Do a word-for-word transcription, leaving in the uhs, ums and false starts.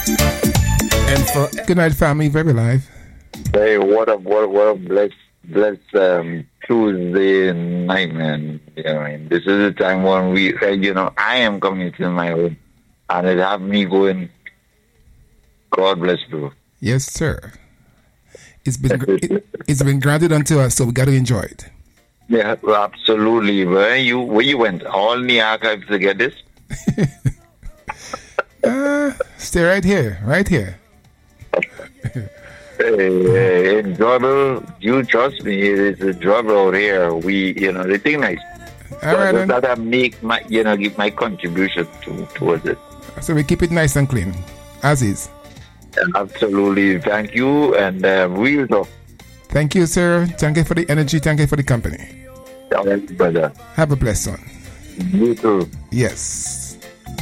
And for good night, family. Very live. Hey, what a what a, what a blessed blessed um, Tuesday night, man. You know, and this is the time when we, uh, you know, I am coming to my home, and it have me going. God bless you. Yes, sir. It's been it, it's been granted unto us, so we got to enjoy it. Yeah, absolutely. Where you where you went? All in the archives to get this? uh, stay right here, right here. Hey, enjoyable. You trust me, it is enjoyable out here. We, you know, the thing nice. All right, so that I make my, you know, give my contribution to towards it. So we keep it nice and clean, as is. Absolutely. Thank you, and uh, we'll talk. Thank you, sir. Thank you for the energy. Thank you for the company. All right, brother. Have a blessed one. You too. Yes.